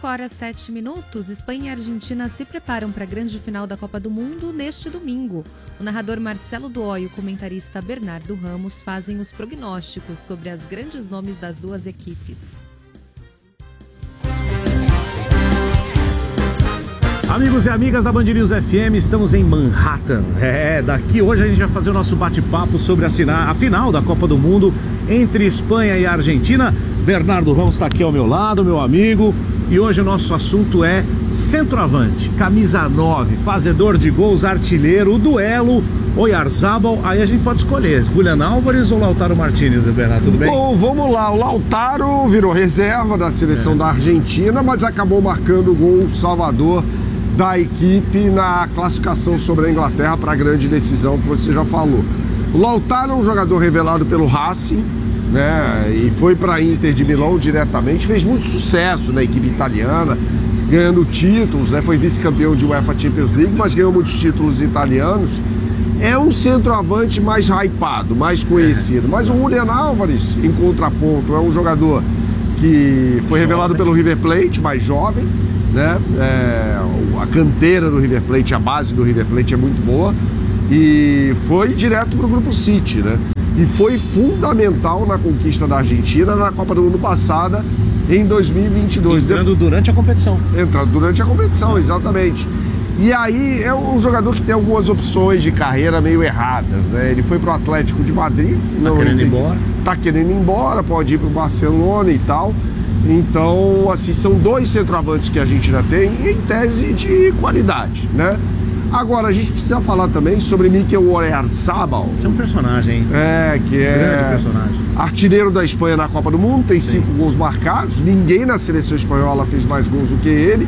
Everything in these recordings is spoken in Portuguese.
5h07. Espanha e Argentina se preparam para a grande final da Copa do Mundo neste domingo. O narrador Marcelo Duó e o comentarista Bernardo Ramos fazem os prognósticos sobre os grandes nomes das duas equipes. Amigos e amigas da Band News FM, estamos em Manhattan. Daqui hoje a gente vai fazer o nosso bate-papo sobre a final da Copa do Mundo entre Espanha e Argentina. Bernardo Ramos está aqui ao meu lado, meu amigo. E hoje o nosso assunto é centroavante, camisa 9, fazedor de gols, artilheiro, o duelo, Oyarzabal. Aí a gente pode escolher, Julián Álvares ou Lautaro Martínez, Bernardo, tudo bem? Bom, vamos lá, o Lautaro virou reserva da seleção da Argentina, mas acabou marcando o gol salvador da equipe na classificação sobre a Inglaterra para a grande decisão que você já falou. O Lautaro é um jogador revelado pelo Racing, né, e foi para a Inter de Milão diretamente, fez muito sucesso na equipe italiana, ganhando títulos, né, foi vice-campeão de UEFA Champions League, mas ganhou muitos títulos italianos. É um centroavante mais hypado, mais conhecido, mas o Julián Álvares, em contraponto, é um jogador que foi revelado pelo River Plate, mais jovem, né? A canteira do River Plate, a base do River Plate é muito boa e foi direto para o Grupo City, né? E foi fundamental na conquista da Argentina na Copa do Mundo passada, em 2022. Entrando durante a competição. Entrando durante a competição, exatamente. E aí é um jogador que tem algumas opções de carreira meio erradas, né? Ele foi para o Atlético de Madrid. Tá querendo ir embora, pode ir para o Barcelona e tal. Então, assim, são dois centroavantes que a Argentina tem, em tese de qualidade, né? Agora, a gente precisa falar também sobre Mikel Oyarzabal. Esse é um personagem, hein? Que é grande personagem. Artilheiro da Espanha na Copa do Mundo, tem 5 gols marcados. Ninguém na seleção espanhola fez mais gols do que ele.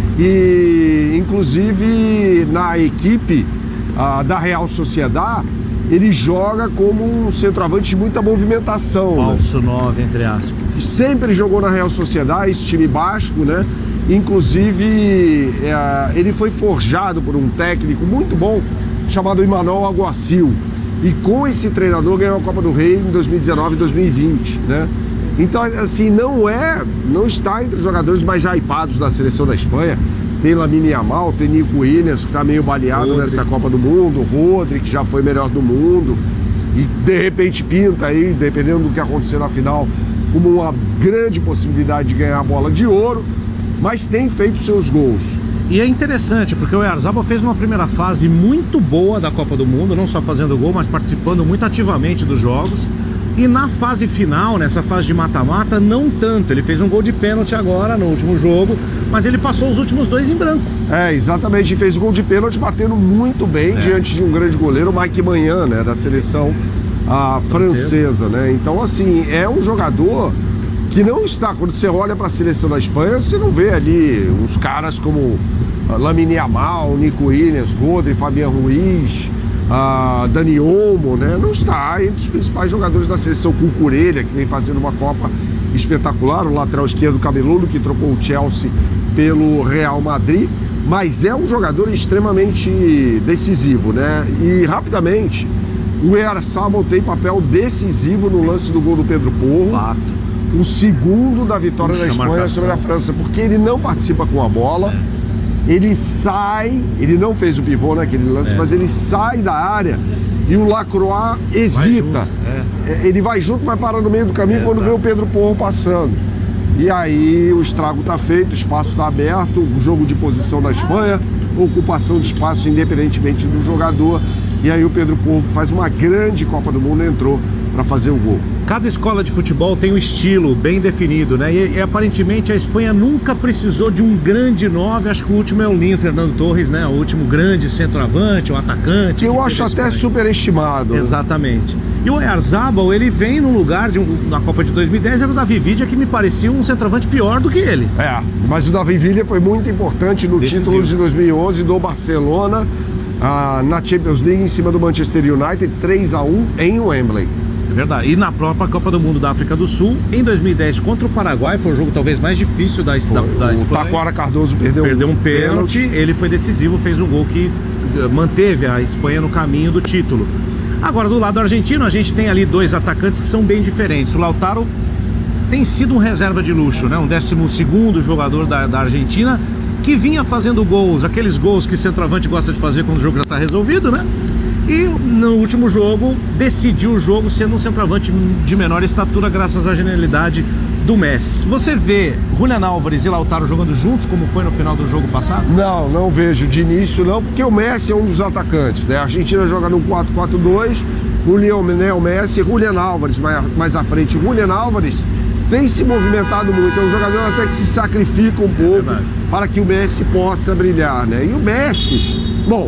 E, inclusive, na equipe da Real Sociedad, ele joga como um centroavante de muita movimentação. Falso 9, entre aspas. Sempre jogou na Real Sociedad, esse time basco, né? Inclusive, ele foi forjado por um técnico muito bom chamado Imanol Alguacil. E com esse treinador ganhou a Copa do Rei em 2019 e 2020, né? Então, assim, não está entre os jogadores mais hypados da seleção da Espanha. Tem Lamine Yamal, tem Nico Williams, que está meio baleado nessa Copa do Mundo, Rodri, que já foi melhor do mundo, e de repente pinta aí, dependendo do que acontecer na final, como uma grande possibilidade de ganhar a bola de ouro, mas tem feito seus gols. E é interessante, porque o Oyarzabal fez uma primeira fase muito boa da Copa do Mundo, não só fazendo gol, mas participando muito ativamente dos jogos. E na fase final, nessa fase de mata-mata, não tanto. Ele fez um gol de pênalti agora, no último jogo, mas ele passou os últimos 2 em branco. Exatamente. Fez o gol de pênalti batendo muito bem diante de um grande goleiro, o Mike Maignan, né, da seleção francesa, né? Então, assim, é um jogador que não está... Quando você olha para a seleção da Espanha, você não vê ali uns caras como Lamine Yamal, Nico Williams, Rodri, Fabián Ruiz... Dani Olmo, né? Não está entre os principais jogadores da seleção. Cucurella, que vem fazendo uma Copa espetacular, o lateral esquerdo cabeludo que trocou o Chelsea pelo Real Madrid, mas é um jogador extremamente decisivo, né? E rapidamente o Oyarzabal tem papel decisivo no lance do gol do Pedro Porro. Fato. O segundo da vitória da Espanha sobre a França, porque ele não participa com a bola. Ele sai, ele não fez o pivô naquele lance, mas ele sai da área e o Lacroix hesita. Ele vai junto, mas para no meio do caminho quando vê o Pedro Porro passando. E aí o estrago está feito, o espaço está aberto, o jogo de posição da Espanha, ocupação de espaço independentemente do jogador. E aí o Pedro Porro, que faz uma grande Copa do Mundo, entrou para fazer o gol. Cada escola de futebol tem um estilo bem definido, né? E aparentemente a Espanha nunca precisou de um grande 9. Acho que o último é o Linho Fernando Torres, né? O último grande centroavante, o atacante. Eu acho até superestimado. Exatamente. E o Oyarzabal, ele vem no lugar na Copa de 2010, era o Davi Villa, que me parecia um centroavante pior do que ele. Mas o Davi Villa foi muito importante no título de 2011 do Barcelona, na Champions League, em cima do Manchester United, 3-1 em Wembley. Verdade. E na própria Copa do Mundo da África do Sul, em 2010, contra o Paraguai, foi o jogo talvez mais difícil da Espanha. O Taquara Cardoso perdeu um pênalti, ele foi decisivo, fez um gol que manteve a Espanha no caminho do título. Agora, do lado argentino, a gente tem ali 2 atacantes que são bem diferentes. O Lautaro tem sido um reserva de luxo, né? Um 12º jogador da Argentina, que vinha fazendo gols, aqueles gols que centroavante gosta de fazer quando o jogo já está resolvido, né? E no último jogo, decidiu o jogo sendo um centroavante de menor estatura, graças à genialidade do Messi. Você vê Julián Álvares e Lautaro jogando juntos, como foi no final do jogo passado? Não vejo de início não, porque o Messi é um dos atacantes, né? A Argentina joga no 4-4-2, o Lionel Messi, Julián Álvares mais à frente. Julián Álvares tem se movimentado muito, é um jogador até que se sacrifica um pouco para que o Messi possa brilhar, né? E o Messi, bom,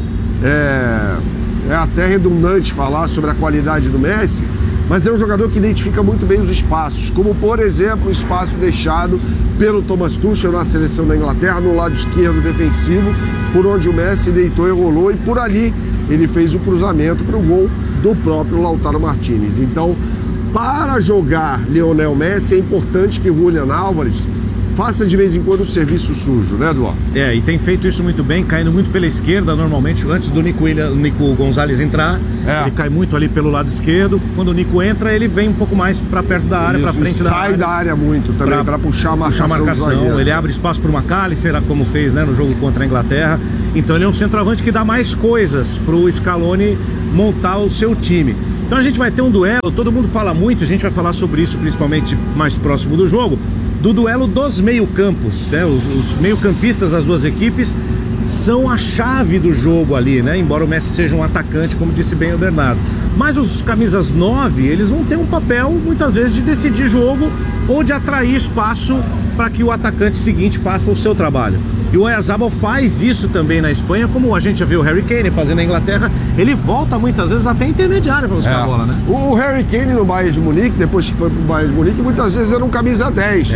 é até redundante falar sobre a qualidade do Messi, mas é um jogador que identifica muito bem os espaços, como por exemplo o espaço deixado pelo Thomas Tuchel na seleção da Inglaterra, no lado esquerdo defensivo, por onde o Messi deitou e rolou, e por ali ele fez o cruzamento para o gol do próprio Lautaro Martínez. Então, para jogar Lionel Messi, é importante que Julián Álvares faça de vez em quando o serviço sujo, né, Eduardo? E tem feito isso muito bem, caindo muito pela esquerda, normalmente, antes do Nico Gonzalez entrar, ele cai muito ali pelo lado esquerdo. Quando o Nico entra, ele vem um pouco mais para perto da área, para frente da área. Sai da área muito também, para puxar a marcação. Ele abre espaço para o McAllister, como fez, né, no jogo contra a Inglaterra. Então ele é um centroavante que dá mais coisas para o Scaloni montar o seu time. Então a gente vai ter um duelo, todo mundo fala muito, a gente vai falar sobre isso principalmente mais próximo do jogo, do duelo dos meio-campos, né? Os meio-campistas das duas equipes são a chave do jogo ali, né? Embora o Messi seja um atacante, como disse bem o Bernardo. Mas os camisas 9, eles vão ter um papel, muitas vezes, de decidir jogo ou de atrair espaço para que o atacante seguinte faça o seu trabalho. E o Oyarzabal faz isso também na Espanha, como a gente já viu o Harry Kane fazendo na Inglaterra. Ele volta muitas vezes até intermediário para buscar a bola, né? O Harry Kane no Bayern de Munique, depois que foi pro Bayern de Munique, muitas vezes era um camisa 10.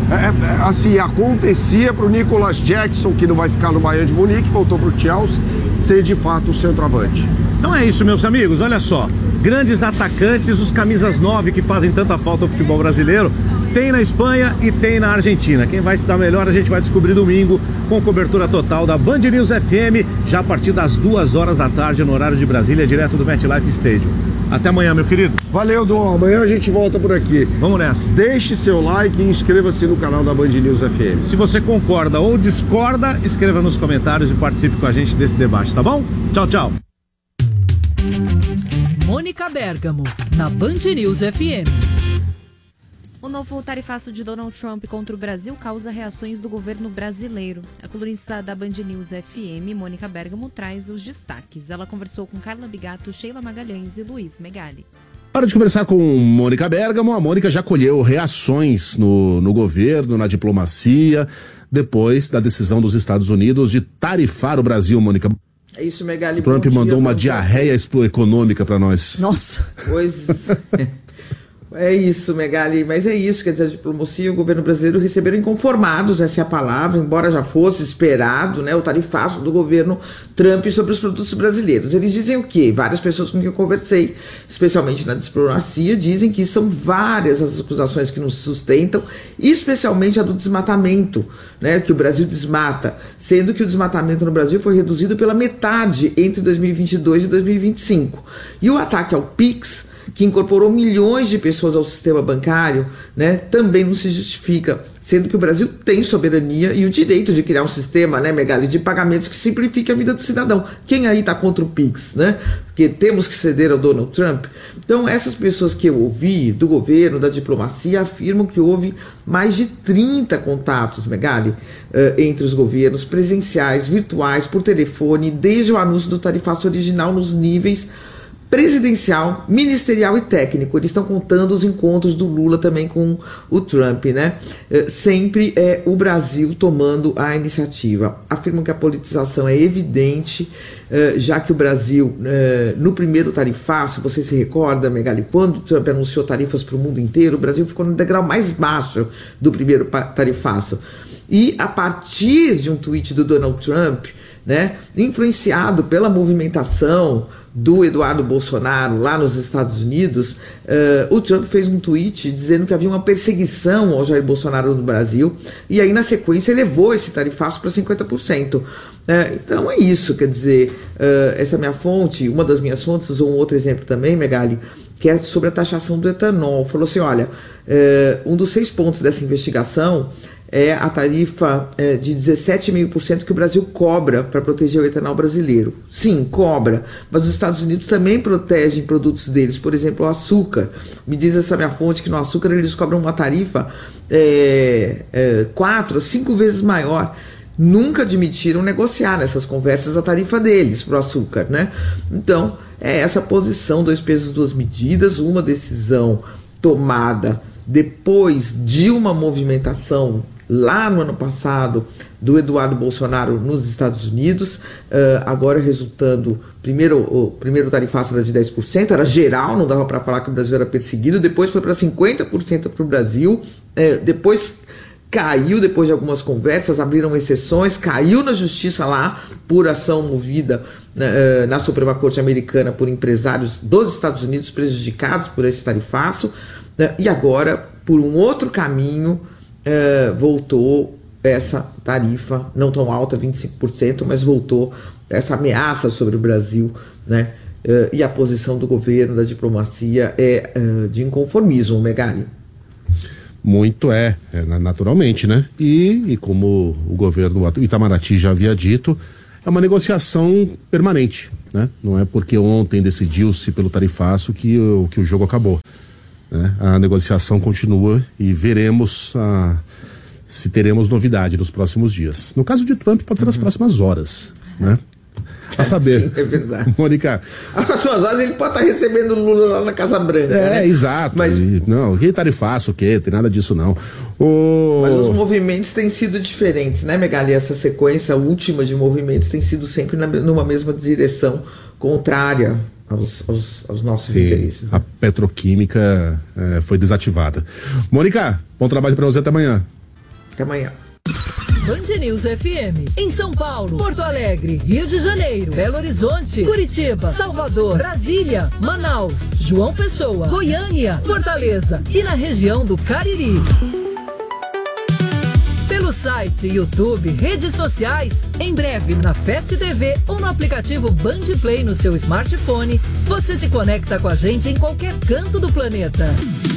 Assim, acontecia pro Nicolas Jackson, que não vai ficar no Bayern de Munique, voltou pro Chelsea, ser de fato o centroavante. Então é isso, meus amigos, olha só. Grandes atacantes, os camisas 9 que fazem tanta falta ao futebol brasileiro, tem na Espanha e tem na Argentina. Quem vai se dar melhor a gente vai descobrir domingo, com cobertura total da Band News FM, já a partir das 2 horas da tarde, no horário de Brasília, direto do MetLife Stadium. Até amanhã, meu querido. Valeu, Dom. Amanhã a gente volta por aqui. Vamos nessa. Deixe seu like e inscreva-se no canal da Band News FM. Se você concorda ou discorda, escreva nos comentários e participe com a gente desse debate, tá bom? Tchau, tchau. Mônica Bergamo, na Band News FM. O novo tarifaço de Donald Trump contra o Brasil causa reações do governo brasileiro. A colunista da Band News FM, Mônica Bergamo, traz os destaques. Ela conversou com Carla Bigato, Sheila Magalhães e Luiz Megali. Hora de conversar com Mônica Bergamo. A Mônica já colheu reações no governo, na diplomacia, depois da decisão dos Estados Unidos de tarifar o Brasil, Mônica. É isso, Megali. Trump mandou uma diarreia econômica para nós. Nossa! Pois é isso, Megali, mas é isso, quer dizer, a diplomacia e o governo brasileiro receberam inconformados, essa é a palavra, embora já fosse esperado, né, o tarifaço do governo Trump sobre os produtos brasileiros. Eles dizem o quê? Várias pessoas com quem eu conversei, especialmente na diplomacia, dizem que são várias as acusações que nos sustentam, especialmente a do desmatamento, né, que o Brasil desmata, sendo que o desmatamento no Brasil foi reduzido pela metade entre 2022 e 2025. E o ataque ao PIX, que incorporou milhões de pessoas ao sistema bancário, né, também não se justifica, sendo que o Brasil tem soberania e o direito de criar um sistema, né, Megali, de pagamentos que simplifique a vida do cidadão. Quem aí está contra o PIX, né? Porque temos que ceder ao Donald Trump. Então, essas pessoas que eu ouvi, do governo, da diplomacia, afirmam que houve mais de 30 contatos, Megali, entre os governos, presenciais, virtuais, por telefone, desde o anúncio do tarifaço original nos níveis presidencial, ministerial e técnico. Eles estão contando os encontros do Lula também com o Trump, né? Sempre é o Brasil tomando a iniciativa. Afirmam que a politização é evidente, já que o Brasil, no primeiro tarifaço, você se recorda, Megali, quando o Trump anunciou tarifas para o mundo inteiro, o Brasil ficou no degrau mais baixo do primeiro tarifaço. E a partir de um tweet do Donald Trump, né, influenciado pela movimentação do Eduardo Bolsonaro lá nos Estados Unidos, o Trump fez um tweet dizendo que havia uma perseguição ao Jair Bolsonaro no Brasil, e aí na sequência elevou esse tarifaço para 50%. Então é isso, quer dizer, essa minha fonte, uma das minhas fontes, usou um outro exemplo também, Megali, que é sobre a taxação do etanol. Falou assim, olha, um dos 6 pontos dessa investigação é a tarifa de 17,5% que o Brasil cobra para proteger o etanol brasileiro. Sim, cobra, mas os Estados Unidos também protegem produtos deles, por exemplo, o açúcar. Me diz essa minha fonte que no açúcar eles cobram uma tarifa 4 a 5 vezes maior. Nunca admitiram negociar nessas conversas a tarifa deles para o açúcar, né? Então, é essa posição, 2 pesos, 2 medidas, uma decisão tomada depois de uma movimentação lá no ano passado do Eduardo Bolsonaro nos Estados Unidos, agora resultando, o primeiro tarifaço era de 10%, era geral, não dava para falar que o Brasil era perseguido, depois foi para 50% para o Brasil, depois caiu, depois de algumas conversas, abriram exceções, caiu na justiça lá, por ação movida na Suprema Corte Americana por empresários dos Estados Unidos prejudicados por esse tarifaço, e agora, por um outro caminho, voltou essa tarifa, não tão alta, 25%, mas voltou essa ameaça sobre o Brasil, né? E a posição do governo, da diplomacia, é de inconformismo, Megali. Muito naturalmente, né? E como o governo Itamaraty já havia dito, é uma negociação permanente, né? Não é porque ontem decidiu-se pelo tarifaço que o jogo acabou, né? A negociação continua e veremos se teremos novidade nos próximos dias. No caso de Trump, pode ser nas próximas horas, né? A saber. Sim, é verdade. Mônica. As próximas horas ele pode estar recebendo Lula lá na Casa Branca. Né? Exato. Mas não, que tarifaço, o quê? Tem nada disso, não. Mas os movimentos têm sido diferentes, né, Megali? Essa sequência última de movimentos tem sido sempre numa mesma direção, contrária aos nossos interesses. Né? A petroquímica foi desativada. Mônica, bom trabalho para você, até amanhã. Até amanhã. Band News FM, em São Paulo, Porto Alegre, Rio de Janeiro, Belo Horizonte, Curitiba, Salvador, Brasília, Manaus, João Pessoa, Goiânia, Fortaleza e na região do Cariri. Pelo site, YouTube, redes sociais, em breve na Fast TV ou no aplicativo Band Play no seu smartphone, você se conecta com a gente em qualquer canto do planeta.